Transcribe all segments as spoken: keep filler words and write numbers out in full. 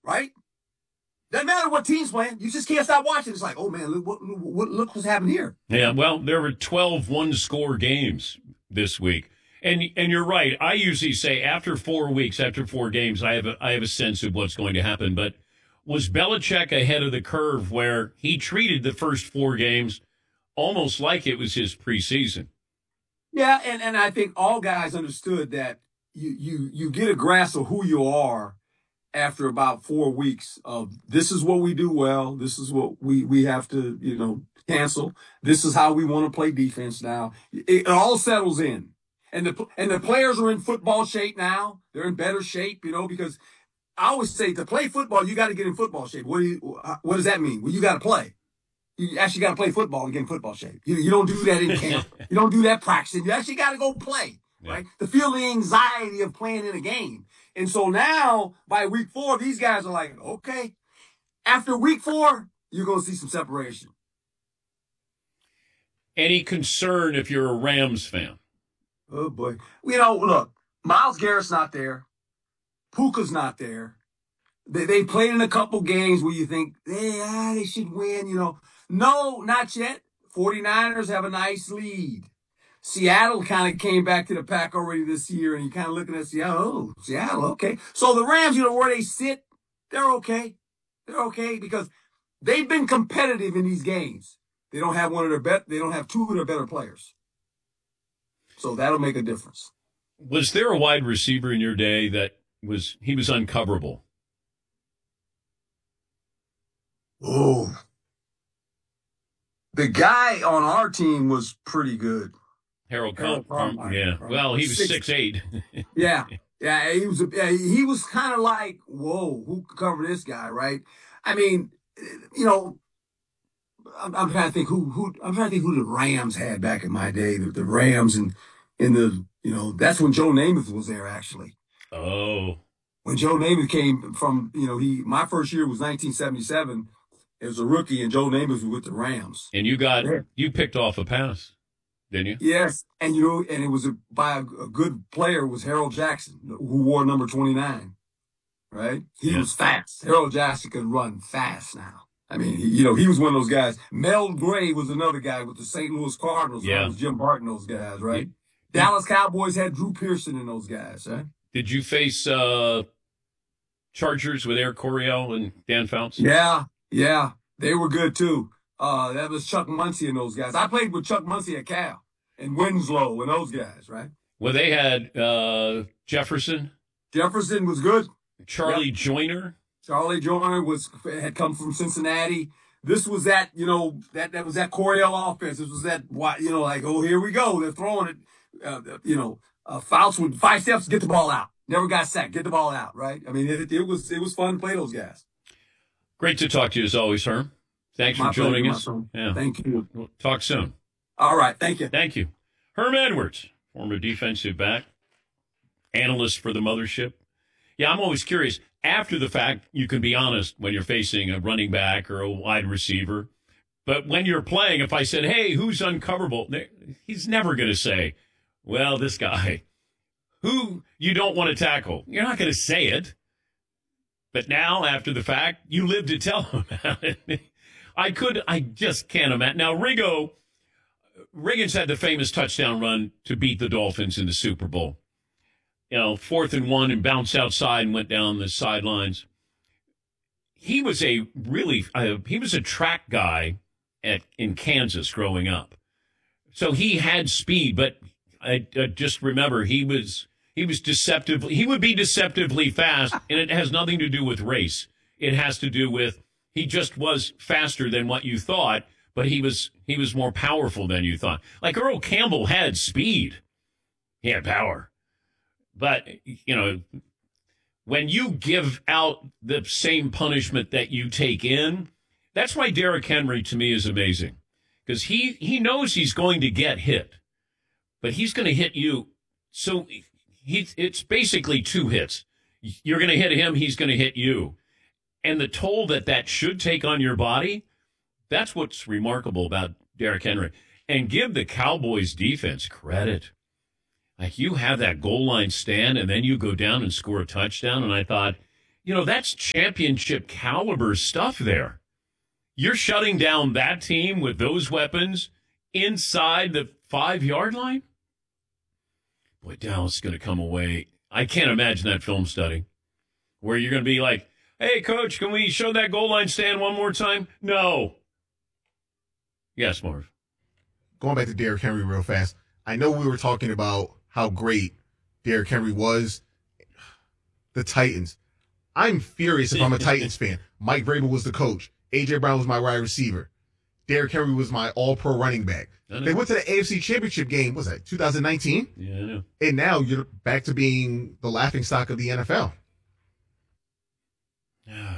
right? Doesn't matter what team's playing. You just can't stop watching. It's like, oh, man, look, what, what, look what's happening here. Yeah, well, there were twelve one-score games this week. And and you're right. I usually say after four weeks, after four games, I have a, I have a sense of what's going to happen. But was Belichick ahead of the curve where he treated the first four games almost like it was his preseason? Yeah, and, and I think all guys understood that you, you you get a grasp of who you are after about four weeks of this is what we do well. This is what we, we have to, you know, cancel. This is how we want to play defense now. It, it all settles in. And the and the players are in football shape now. They're in better shape, you know, because I always say to play football, you got to get in football shape. What do you, what does that mean? Well, you got to play. You actually got to play football and get in football shape. You, you don't do that in camp. You don't do that practicing. You actually got to go play, right? Yeah. To feel the anxiety of playing in a game. And so now, by week four, these guys are like, okay. After week four, you're going to see some separation. Any concern if you're a Rams fan? Oh, boy. You know, look, Myles Garrett's not there. Puka's not there. They, they played in a couple games where you think, hey, ah, they should win, you know. No, not yet. 49ers have a nice lead. Seattle kind of came back to the pack already this year, and you're kind of looking at Seattle. Oh, Seattle, okay. So the Rams, you know, where they sit, they're okay. They're okay because they've been competitive in these games. They don't have one of their bet. They don't have two of their better players. So that'll make a difference. Was there a wide receiver in your day that was he was uncoverable? Oh, the guy on our team was pretty good. Harold Carmichael. Yeah. Well, he was six eight. yeah. Yeah. He was, yeah, he was kind of like, whoa, who could cover this guy, right? I mean, you know, I'm, I'm trying to think who, who, I'm trying to think who the Rams had back in my day. The, the Rams and in the, you know, that's when Joe Namath was there, actually. Oh. When Joe Namath came from, you know, he, my first year was nineteen seventy-seven. It was a rookie, and Joe Namath was with the Rams. And you got, yeah. you picked off a pass, didn't you? Yes. And, you know, and it was a, by a, a good player was Harold Jackson, who wore number twenty-nine, right? He yeah. was fast. Harold Jackson could run fast now. I mean, he, you know, he was one of those guys. Mel Gray was another guy with the Saint Louis Cardinals. Yeah. Was Jim Barton, those guys, right? Yeah. Dallas Cowboys had Drew Pearson and those guys, right? Did you face uh, Chargers with Eric Coryell and Dan Fouts? Yeah. Yeah, they were good, too. Uh, that was Chuck Muncie and those guys. I played with Chuck Muncie at Cal and Winslow and those guys, right? Well, they had uh, Jefferson. Jefferson was good. Charlie yep. Joyner. Charlie Joyner was had come from Cincinnati. This was that, you know, that, that was that Coryell offense. This was that, you know, like, oh, here we go. They're throwing it. Uh, you know, uh, Fouts with five steps, get the ball out. Never got sacked. Get the ball out, right? I mean, it, it was it was fun to play those guys. Great to talk to you as always, Herm. Thanks my for joining pleasure, us. Yeah. Thank you. We'll talk soon. All right. Thank you. Thank you. Herm Edwards, former defensive back, analyst for the mothership. Yeah, I'm always curious. After the fact, you can be honest when you're facing a running back or a wide receiver. But when you're playing, if I said, hey, who's uncoverable? He's never going to say, well, this guy. Who you don't want to tackle. You're not going to say it. But now, after the fact, you live to tell him about it. I could, I just can't imagine. Now, Rigo, Riggins had the famous touchdown run to beat the Dolphins in the Super Bowl. You know, fourth and one and bounced outside and went down the sidelines. He was a really, uh, he was a track guy at in Kansas growing up. So he had speed, but I, I just remember he was, he was deceptively, he would be deceptively fast, and it has nothing to do with race. It has to do with he just was faster than what you thought, but he was, he was more powerful than you thought. Like Earl Campbell had speed. He had power. But, you know, when you give out the same punishment that you take in, that's why Derrick Henry, to me, is amazing. Because he, he knows he's going to get hit, but he's going to hit you. So he, it's basically two hits. You're going to hit him, he's going to hit you. And the toll that that should take on your body, that's what's remarkable about Derrick Henry. And give the Cowboys defense credit. Like, you have that goal line stand, and then you go down and score a touchdown. And I thought, you know, that's championship caliber stuff there. You're shutting down that team with those weapons inside the five-yard line? Boy, Dallas is going to come away. I can't imagine that film study where you're going to be like, hey, coach, can we show that goal line stand one more time? No. Yes, Marv. Going back to Derrick Henry real fast. I know we were talking about how great Derrick Henry was. The Titans. I'm furious if I'm a Titans fan. Mike Vrabel was the coach. A J. Brown was my wide receiver. Derrick Henry was my all-pro running back. They went to the A F C Championship game, what was that, twenty nineteen? Yeah, I know. And now you're back to being the laughingstock of the N F L. Yeah.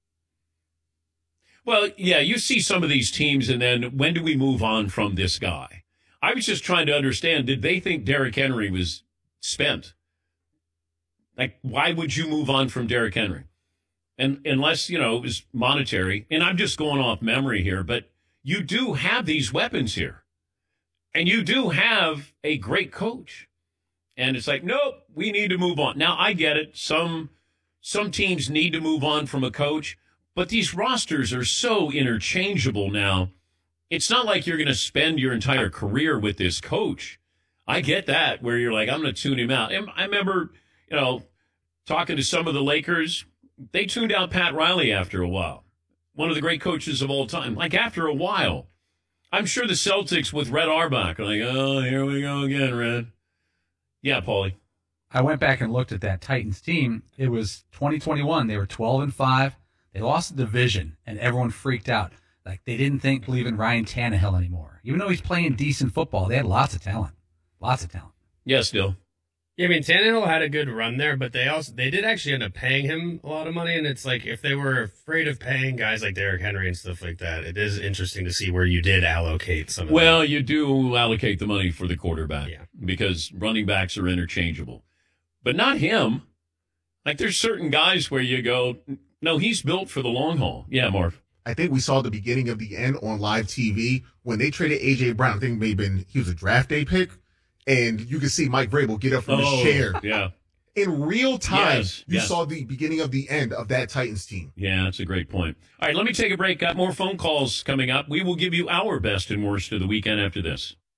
Well, yeah, you see some of these teams, and then when do we move on from this guy? I was just trying to understand, did they think Derrick Henry was spent? Like, why would you move on from Derrick Henry? And unless, you know, it was monetary. And I'm just going off memory here, but you do have these weapons here. And you do have a great coach. And it's like, nope, we need to move on. Now, I get it. Some some teams need to move on from a coach, but these rosters are so interchangeable now. It's not like you're going to spend your entire career with this coach. I get that, where you're like, I'm going to tune him out. And I remember, you know, talking to some of the Lakers, they tuned out Pat Riley after a while. One of the great coaches of all time. Like, after a while. I'm sure the Celtics with Red Auerbach are like, oh, here we go again, Red. Yeah, Paulie. I went back and looked at that Titans team. It was twenty twenty-one. They were twelve and five. They lost the division, and everyone freaked out. Like, they didn't think, believe in Ryan Tannehill anymore. Even though he's playing decent football, they had lots of talent. Lots of talent. Yeah, still. Yeah, I mean, Tannehill had a good run there, but they also they did actually end up paying him a lot of money, and it's like if they were afraid of paying guys like Derrick Henry and stuff like that, it is interesting to see where you did allocate some of Well, that. you do allocate the money for the quarterback Yeah. because running backs are interchangeable. But not him. Like, there's certain guys where you go, no, he's built for the long haul. Yeah, Marv. I think we saw the beginning of the end on live T V when they traded A J. Brown. I think maybe been, he was a draft day pick. And you can see Mike Vrabel get up from Oh, his chair. Yeah. In real time, Yes, you yes. saw the beginning of the end of that Titans team. Yeah, that's a great point. All right, let me take a break. Got more phone calls coming up. We will give you our best and worst of the weekend after this.